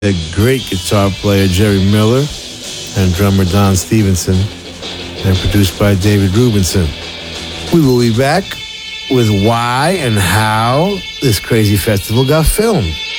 a great guitar player, Jerry Miller, and drummer Don Stevenson, and produced by David Rubinson. We will be back with why and how this crazy festival got filmed.